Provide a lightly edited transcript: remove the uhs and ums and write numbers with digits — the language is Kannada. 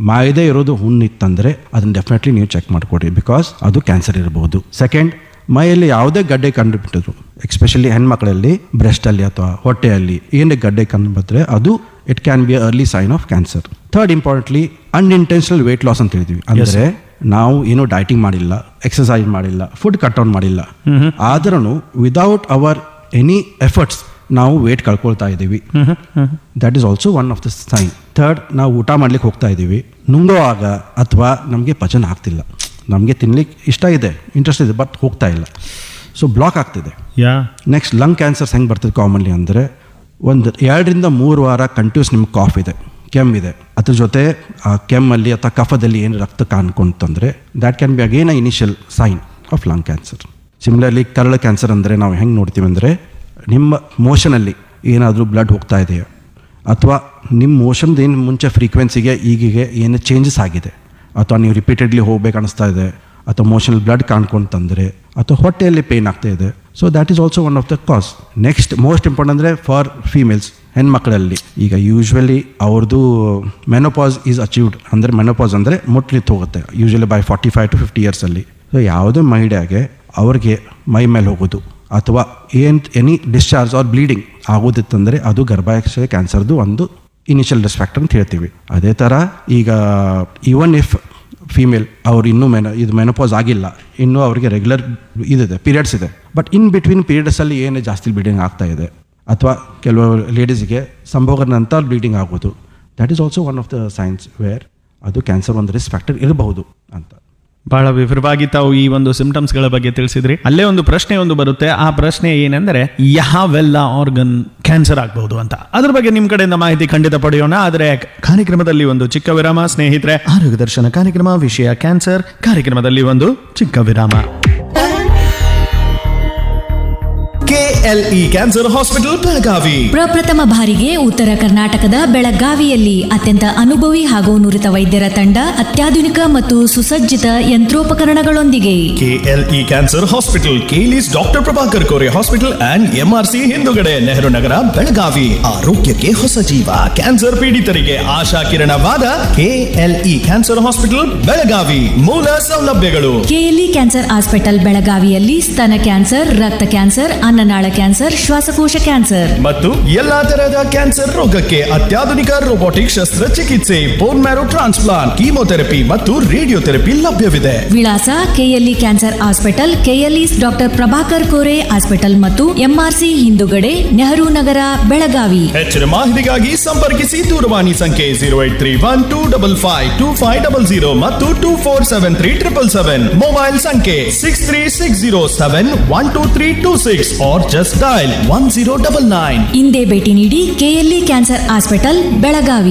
ಮಾಯದೆ ಇರೋದು ಹುಣ್ಣಿತ್ತಂದರೆ ಅದನ್ನು ಡೆಫಿನೆಟ್ಲಿ ನೀವು ಚೆಕ್ ಮಾಡಿಕೊಡಿ, ಬಿಕಾಸ್ ಅದು ಕ್ಯಾನ್ಸರ್ ಇರಬಹುದು. ಸೆಕೆಂಡ್, ಮೈಯಲ್ಲಿ ಯಾವುದೇ ಗಡ್ಡೆ ಕಂಡುಬಿಟ್ಟಿದ್ರು, ಎಸ್ಪೆಷಲಿ ಹೆಣ್ಮಕ್ಳಲ್ಲಿ ಬ್ರೆಸ್ಟಲ್ಲಿ ಅಥವಾ ಹೊಟ್ಟೆಯಲ್ಲಿ ಏನೇ ಗಡ್ಡೆ ಕಂಡು ಬಂದರೆ ಅದು it can be early sign of cancer. Third importantly, unintentional weight loss ಅಂತ ಹೇಳ್ತೀವಿ. ಅಂದರೆ ನಾವು ಏನೂ ಡೈಟಿಂಗ್ ಮಾಡಿಲ್ಲ, ಎಕ್ಸಸೈಸ್ ಮಾಡಿಲ್ಲ, ಫುಡ್ ಕಟ್ ಡೌನ್ ಮಾಡಿಲ್ಲ, ಆದ್ರೂ ವಿದೌಟ್ ಅವರ್ ಎನಿ ಎಫರ್ಟ್ಸ್ ನಾವು ವೇಟ್ ಕಳ್ಕೊಳ್ತಾ ಇದ್ದೀವಿ. That is also one of the sign. Third, ನಾವು ಊಟ ಮಾಡ್ಲಿಕ್ಕೆ ಹೋಗ್ತಾ ಇದ್ದೀವಿ, ನುಂಗೋವಾಗ ಅಥವಾ ನಮಗೆ ಪಚನ ಆಗ್ತಿಲ್ಲ, ನಮಗೆ ತಿನ್ಲಿಕ್ಕೆ ಇಷ್ಟ ಇದೆ, ಇಂಟ್ರೆಸ್ಟ್ ಇದೆ, ಬಟ್ ಹೋಗ್ತಾ ಇಲ್ಲ, ಸೊ ಬ್ಲಾಕ್ ಆಗ್ತಿದೆ. ನೆಕ್ಸ್ಟ್, ಲಂಗ್ ಕ್ಯಾನ್ಸರ್ಸ್ ಹೆಂಗೆ ಬರ್ತದೆ ಕಾಮನ್ಲಿ ಅಂದರೆ, ಒಂದು 2 to 3 ವಾರ ಕಂಟಿನ್ಯೂಸ್ ನಿಮ್ಗೆ ಕಾಫ್ ಇದೆ, ಕೆಮ್ಮಿದೆ, ಅದ್ರ ಜೊತೆ ಆ ಕೆಮ್ಮಲ್ಲಿ ಅಥವಾ ಕಫದಲ್ಲಿ ಏನು ರಕ್ತ ಕಾಣ್ಕೊಂತಂದರೆ that can be again a initial sign of lung cancer. Similarly ಕರಳ cancer ಅಂದರೆ ನಾವು ಹೆಂಗೆ ನೋಡ್ತೀವಿ ಅಂದರೆ, ನಿಮ್ಮ ಮೋಷನಲ್ಲಿ ಏನಾದರೂ ಬ್ಲಡ್ ಹೋಗ್ತಾ ಇದೆಯಾ, ಅಥವಾ ನಿಮ್ಮ ಮೋಷನ್ದು ಏನು ಮುಂಚೆ ಫ್ರೀಕ್ವೆನ್ಸಿಗೆ ಈಗಿಗೆ ಏನು ಚೇಂಜಸ್ ಆಗಿದೆ, ಅಥವಾ ನೀವು ರಿಪೀಟೆಡ್ಲಿ ಹೋಗ್ಬೇಕು ಅನಿಸ್ತಾ ಇದೆ, ಅಥವಾ ಮೋಷನಲ್ಲಿ ಬ್ಲಡ್ ಕಾಣ್ಕೊಂತಂದರೆ, ಅಥವಾ ಹೊಟ್ಟೆಯಲ್ಲಿ ಪೇಯ್ನ್ ಆಗ್ತಾ ಇದೆ, so that is also one of the cos. Next most important ಅಂದರೆ ಫಾರ್ ಫೀಮೇಲ್ಸ್, ಹೆಣ್ಮಕ್ಳಲ್ಲಿ ಈಗ ಯೂಶ್ವಲಿ ಅವ್ರದ್ದು ಮೆನೋಪಾಸ್ ಈಸ್ ಅಚೀವ್ಡ್, ಅಂದರೆ ಮೆನೋಪಾಸ್ ಅಂದರೆ ಮುಟ್ಲಿತ್ತು ಹೋಗುತ್ತೆ ಯೂಶ್ವಲಿ ಬೈ 45 to 50 yearsಲ್ಲಿ. ಸೊ ಯಾವುದೇ ಮಹಿಳೆಗೆ ಅವ್ರಿಗೆ ಮೈ ಮೇಲೆ ಹೋಗೋದು ಅಥವಾ ಎನಿ ಡಿಸ್ಚಾರ್ಜ್ ಆರ್ ಬ್ಲೀಡಿಂಗ್ ಆಗೋದಿತ್ತಂದರೆ ಅದು ಗರ್ಭಾಶಯ ಕ್ಯಾನ್ಸರ್ದು ಒಂದು ಇನಿಷಿಯಲ್ ರಿಸ್ಕ್ ಫ್ಯಾಕ್ಟರ್ ಅಂತ ಹೇಳ್ತೀವಿ. ಅದೇ ಥರ ಈಗ ಈವನ್ ಇಫ್ ಫೀಮೇಲ್ ಅವ್ರು ಇನ್ನೂ ಇದು ಮೆನೋಪಾಸ್ ಆಗಿಲ್ಲ, ಇನ್ನೂ ಅವರಿಗೆ ರೆಗ್ಯುಲರ್ ಇದಿದೆ, ಪೀರಿಯಡ್ಸ್ ಇದೆ, ಬಟ್ ಇನ್ ಬಿಟ್ವೀನ್ ಪೀರಿಯಡ್ಸಲ್ಲಿ ಏನು ಜಾಸ್ತಿ ಬ್ಲೀಡಿಂಗ್ ಆಗ್ತಾ ಇದೆ, ಅಥವಾ ಕೆಲವು ಲೇಡೀಸ್ಗೆ ಸಂಭೋಗದ ನಂತರ ಬ್ಲೀಡಿಂಗ್ ಆಗೋದು, that is also one of the science wear ಅದು ಕ್ಯಾನ್ಸರ್ ಒಂದು ರಿಸ್ಕ್ ಫ್ಯಾಕ್ಟರ್ ಇರಬಹುದು ಅಂತ. ಬಹಳ ವಿವರವಾಗಿ ತಾವು ಈ ಒಂದು ಸಿಂಪ್ಟಮ್ಸ್ಗಳ ಬಗ್ಗೆ ತಿಳಿಸಿದ್ರಿ. ಅಲ್ಲೇ ಒಂದು ಪ್ರಶ್ನೆ ಬರುತ್ತೆ, ಆ ಪ್ರಶ್ನೆ ಏನೆಂದರೆ ಯಾವೆಲ್ಲ ಆರ್ಗನ್ ಕ್ಯಾನ್ಸರ್ ಆಗಬಹುದು ಅಂತ. ಅದ್ರ ಬಗ್ಗೆ ನಿಮ್ಮ ಕಡೆಯಿಂದ ಮಾಹಿತಿ ಖಂಡಿತ ಪಡೆಯೋಣ. ಆದರೆ ಕಾರ್ಯಕ್ರಮದಲ್ಲಿ ಒಂದು ಚಿಕ್ಕ ವಿರಾಮ. ಸ್ನೇಹಿತರೆ, ಆರೋಗ್ಯ ದರ್ಶನ ಕಾರ್ಯಕ್ರಮ, ವಿಷಯ ಕ್ಯಾನ್ಸರ್. ಕಾರ್ಯಕ್ರಮದಲ್ಲಿ ಒಂದು ಚಿಕ್ಕ ವಿರಾಮ. KLE ಕ್ಯಾನ್ಸರ್ ಹಾಸ್ಪಿಟಲ್ ಬೆಳಗಾವಿ ಪ್ರಪ್ರಥಮ ಬಾರಿಗೆ ಉತ್ತರ ಕರ್ನಾಟಕದ ಬೆಳಗಾವಿಯಲ್ಲಿ ಅತ್ಯಂತ ಅನುಭವಿ ಹಾಗೂ ನುರಿತ ವೈದ್ಯರ ತಂಡ, ಅತ್ಯಾಧುನಿಕ ಮತ್ತು ಸುಸಜ್ಜಿತ ಯಂತ್ರೋಪಕರಣಗಳೊಂದಿಗೆ. KLE cancer hospital, ಕೇಲಿಸ್ doctor Prabhakar Kore hospital and MRC ಹಿಂದುಗಡೆ, ನೆಹರು ನಗರ, ಬೆಳಗಾವಿ. ಆರೋಗ್ಯಕ್ಕೆ ಹೊಸ ಜೀವ, ಕ್ಯಾನ್ಸರ್ ಪೀಡಿತರಿಗೆ ಆಶಾ ಕಿರಣವಾದ KLE ಕ್ಯಾನ್ಸರ್ ಹಾಸ್ಪಿಟಲ್ ಬೆಳಗಾವಿ. ಮೂಲ ಸೌಲಭ್ಯಗಳು: KLE ಕ್ಯಾನ್ಸರ್ ಹಾಸ್ಪಿಟಲ್ ಬೆಳಗಾವಿಯಲ್ಲಿ ಸ್ತನ ಕ್ಯಾನ್ಸರ್, ರಕ್ತ ಕ್ಯಾನ್ಸರ್, ಅನ್ನನಾಳ ಕ್ಯಾನ್ಸರ್, ಶ್ವಾಸಕೋಶ ಕ್ಯಾನ್ಸರ್ ಮತ್ತು ಎಲ್ಲಾ ತರಹದ ಕ್ಯಾನ್ಸರ್ ರೋಗಕ್ಕೆ ಅತ್ಯಾಧುನಿಕ ರೋಬೋಟಿಕ್ ಶಸ್ತ್ರಚಿಕಿತ್ಸೆ, ಬೋನ್ ಮ್ಯಾರೋ ಟ್ರಾನ್ಸ್ಪ್ಲಾಂಟ್, ಕೀಮೋಥೆರಪಿ ಮತ್ತು ರೇಡಿಯೋಥೆರಪಿ ಲಭ್ಯವಿದೆ. ವಿಳಾಸ: KLE cancer hospital, KLE doctor Prabhakar Kore hospital ಮತ್ತು MRC ಹಿಂದುಗಡೆ, ನೆಹರು ನಗರ, ಬೆಳಗಾವಿ. ಹೆಚ್ಚಿನ ಮಾಹಿತಿಗಾಗಿ ಸಂಪರ್ಕಿಸಿ ದೂರವಾಣಿ ಸಂಖ್ಯೆ 0831255500 ಮತ್ತು 247377. ಮೊಬೈಲ್ ಸಂಖ್ಯೆ 6360712326 or just dial 1099. ಇಂದೇ ಭೇಟಿ ನೀಡಿ KLE ಕ್ಯಾನ್ಸರ್ ಹಾಸ್ಪಿಟಲ್ ಬೆಳಗಾವಿ.